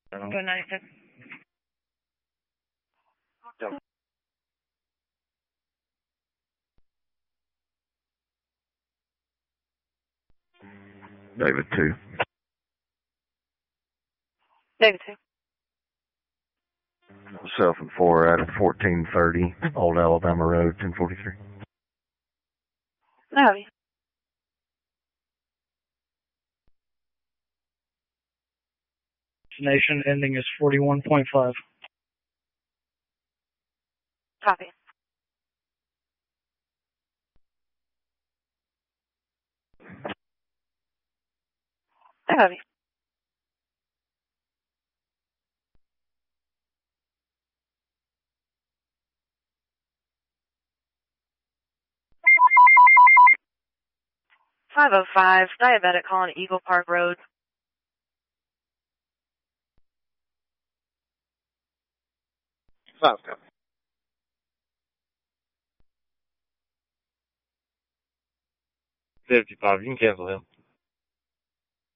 Go 96. Yep. David 2. David 2. Myself and 4 out of 1430 Old Alabama Road, 1043. I have you. Destination ending is 41.5. Copy. I have you. .505, diabetic calling Eagle Park Road. Sounds good. 55, you can cancel him.